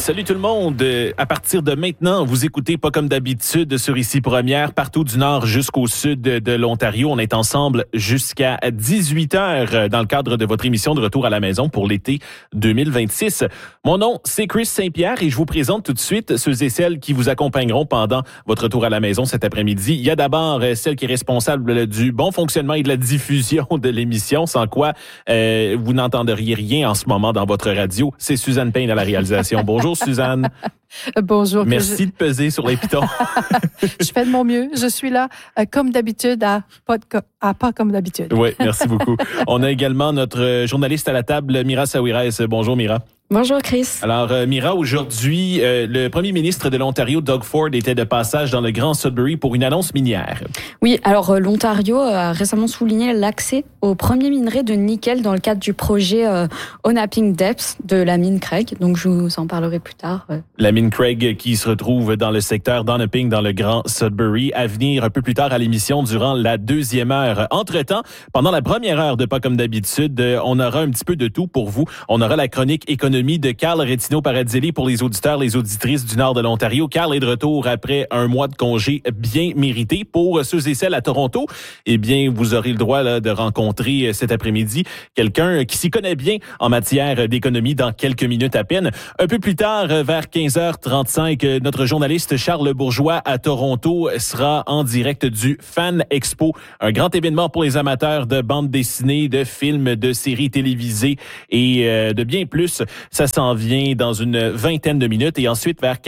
Salut tout le monde. À partir de maintenant, vous écoutez Pas comme d'habitude sur Ici Première, partout du nord jusqu'au sud de l'Ontario. On est ensemble jusqu'à 18h dans le cadre de votre émission de retour à la maison pour l'été 2026. Mon nom, c'est Chris Saint-Pierre et je vous présente tout de suite ceux et celles qui vous accompagneront pendant votre retour à la maison cet après-midi. Il y a d'abord celle qui est responsable du bon fonctionnement et de la diffusion de l'émission, sans quoi vous n'entendriez rien en ce moment dans votre radio. C'est Suzanne Payne à la réalisation. Bonjour Suzanne. Bonjour. Merci de peser sur les pitons. Je fais de mon mieux. Je suis là, comme d'habitude, à pas comme d'habitude. Oui, merci beaucoup. On a également notre journaliste à la table, Mira Saouirez. Bonjour Mira. Bonjour Chris. Alors Mira, aujourd'hui, le premier ministre de l'Ontario, Doug Ford, était de passage dans le Grand Sudbury pour une annonce minière. Oui, alors l'Ontario a récemment souligné l'accès aux premiers minerais de nickel dans le cadre du projet Onaping Depths de la mine Craig. Donc je vous en parlerai plus tard. La mine Craig qui se retrouve dans le secteur d'Onaping dans le Grand Sudbury. À venir un peu plus tard à l'émission durant la deuxième heure. Entre-temps, pendant la première heure de Pas comme d'habitude, on aura un petit peu de tout pour vous. On aura la chronique économique de Carl Retino-Paradzelli pour les auditeurs, les auditrices du nord de l'Ontario. Carl est de retour après un mois de congé bien mérité. Pour ceux et celles à Toronto, eh bien, vous aurez le droit là, de rencontrer cet après-midi quelqu'un qui s'y connaît bien en matière d'économie dans quelques minutes à peine. Un peu plus tard, vers 15h35, notre journaliste Charles Bourgeois à Toronto sera en direct du Fan Expo, un grand événement pour les amateurs de bande dessinée, de films, de séries télévisées et de bien plus. Ça s'en vient dans une vingtaine de minutes et ensuite vers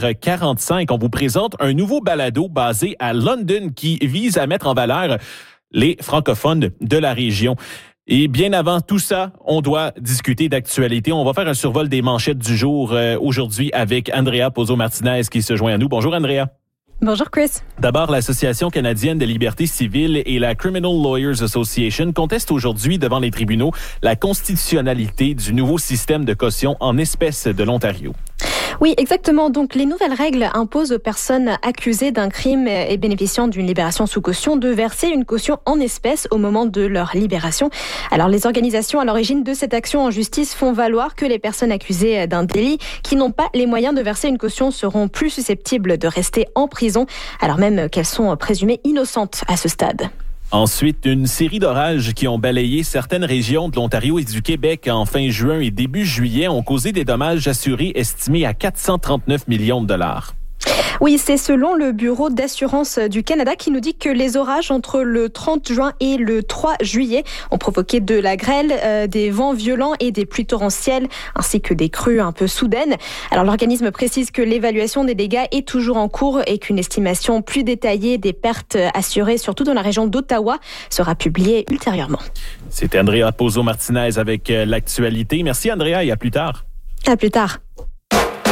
15h45, on vous présente un nouveau balado basé à London qui vise à mettre en valeur les francophones de la région. Et bien avant tout ça, on doit discuter d'actualité. On va faire un survol des manchettes du jour aujourd'hui avec Andrea Pozzo-Martinez qui se joint à nous. Bonjour Andrea. Bonjour Chris. D'abord, l'Association canadienne des libertés civiles et la Criminal Lawyers Association contestent aujourd'hui devant les tribunaux la constitutionnalité du nouveau système de caution en espèces de l'Ontario. Oui, exactement. Donc, les nouvelles règles imposent aux personnes accusées d'un crime et bénéficiant d'une libération sous caution de verser une caution en espèces au moment de leur libération. Alors, les organisations à l'origine de cette action en justice font valoir que les personnes accusées d'un délit qui n'ont pas les moyens de verser une caution seront plus susceptibles de rester en prison, alors même qu'elles sont présumées innocentes à ce stade. Ensuite, une série d'orages qui ont balayé certaines régions de l'Ontario et du Québec en fin juin et début juillet ont causé des dommages assurés estimés à 439 millions de dollars. Oui, c'est selon le Bureau d'assurance du Canada qui nous dit que les orages entre le 30 juin et le 3 juillet ont provoqué de la grêle, des vents violents et des pluies torrentielles, ainsi que des crues un peu soudaines. Alors l'organisme précise que l'évaluation des dégâts est toujours en cours et qu'une estimation plus détaillée des pertes assurées, surtout dans la région d'Ottawa, sera publiée ultérieurement. C'était Andrea Pozzo-Martinez avec l'actualité. Merci Andrea et à plus tard. À plus tard.